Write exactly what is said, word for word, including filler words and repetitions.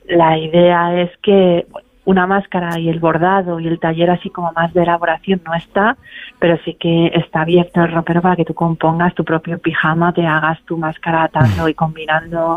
la idea es que una máscara y el bordado y el taller así como más de elaboración no está, pero sí que está abierto el ropero para que tú compongas tu propio pijama, te hagas tu máscara atando y combinando